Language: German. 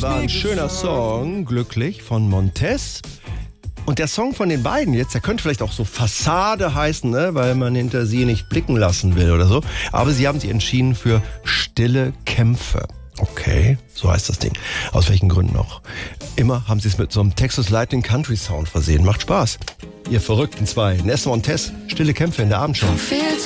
war ein schöner Song, Glücklich von Montez. Und der Song von den beiden jetzt, der könnte vielleicht auch so Fassade heißen, ne? Weil man hinter sie nicht blicken lassen will oder so. Aber sie haben sich entschieden für Stille Kämpfe. Okay, so heißt das Ding. Aus welchen Gründen auch. Immer haben sie es mit so einem Texas Lightning Country Sound versehen. Macht Spaß. Ihr verrückten zwei. Nessa Montez, Stille Kämpfe in der Abendshow.